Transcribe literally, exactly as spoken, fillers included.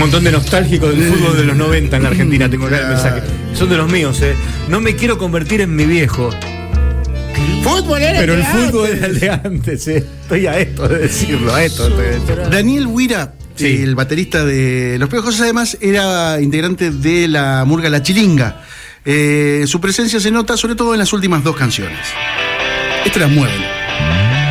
montón de nostálgicos del fútbol de los noventa en la Argentina. Tengo acá el mensaje. Son de los míos, eh. No me quiero convertir en mi viejo. Fútbol era Pero el de fútbol antes. era el de antes, eh. Estoy a esto de decirlo, a esto de decirlo. Daniel Huira, Sí. el baterista de Los Pegajosos, además era integrante de la murga La Chilinga. Eh, su presencia se nota sobre todo en las últimas dos canciones. Esto las mueven.